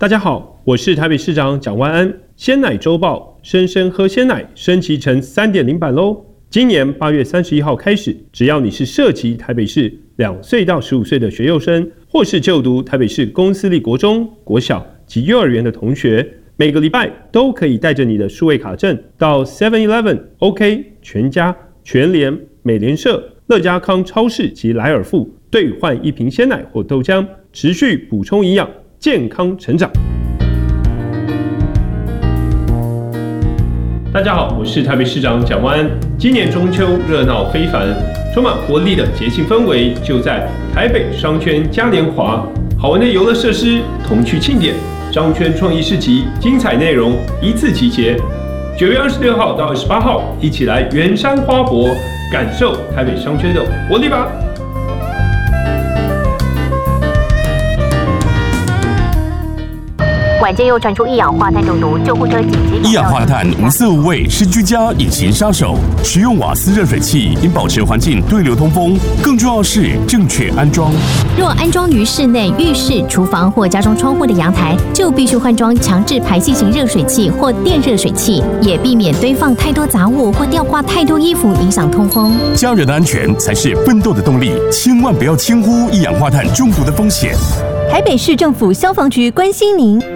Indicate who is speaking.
Speaker 1: 大家好，我是台北市长蒋万安。鲜奶周报，生生喝鲜奶升级成 3.0 版咯。今年8月31号开始，只要你是涉及台北市2岁到15岁的学幼生，或是就读台北市公私立国中、国小及幼儿园的同学，每个礼拜都可以带着你的数位卡证到 7-Eleven、OK、全家、全联、美联社、乐家康超市及莱尔富兑换1瓶鲜奶或豆浆，持续补充营养，健康成长。大家好，我是台北市长蒋万安。今年中秋热闹非凡，充满活力的节庆氛围就在台北商圈嘉年华，好玩的游乐设施同区庆典，商圈创意市集，精彩内容一次集结。9月26号到28号，一起来圆山花博，感受台北商圈的活力吧！
Speaker 2: 晚间又传出一氧化碳中毒，救护车紧急。
Speaker 3: 一氧化碳无色无味，是居家隐形杀手。使用瓦斯热水器应保持环境对流通风，更重要是正确安装。
Speaker 4: 若安装于室内、浴室、厨房或家中窗户的阳台，就必须换装强制排气型热水器或电热水器，也避免堆放太多杂物或吊挂太多衣服，影响通风。
Speaker 3: 家人的安全才是奋斗的动力，千万不要轻忽一氧化碳中毒的风险。
Speaker 5: 台北市政府消防局关心您。